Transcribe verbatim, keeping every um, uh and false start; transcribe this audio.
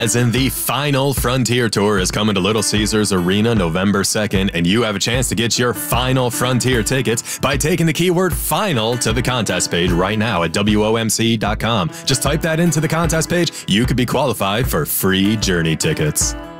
As in, the final Frontier Tour is coming to Little Caesars Arena November second, and you have a chance to get your final Frontier tickets by taking the keyword FINAL to the contest page right now at W O M C dot com. Just type that into the contest page. You could be qualified for free Journey tickets.